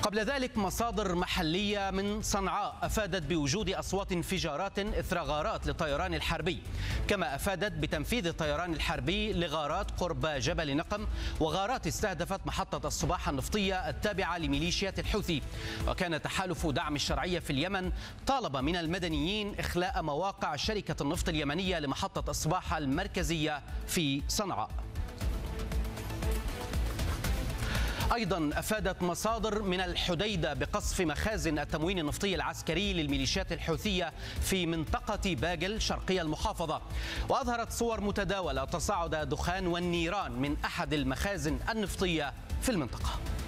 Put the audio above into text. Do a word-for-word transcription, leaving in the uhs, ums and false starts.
قبل ذلك مصادر محلية من صنعاء أفادت بوجود أصوات انفجارات إثر غارات للطيران الحربي، كما أفادت بتنفيذ الطيران الحربي لغارات قرب جبل نقم وغارات استهدفت محطة الصباح النفطية التابعة لميليشيات الحوثي. وكان تحالف دعم الشرعية في اليمن طالب من المدنيين إخلاء مواقع شركة النفط اليمنية لمحطة الصباح المركزية في صنعاء. أيضا أفادت مصادر من الحديدة بقصف مخازن التموين النفطي العسكري للميليشيات الحوثية في منطقة باجل شرقي المحافظة، وأظهرت صور متداولة تصاعد دخان والنيران من أحد المخازن النفطية في المنطقة.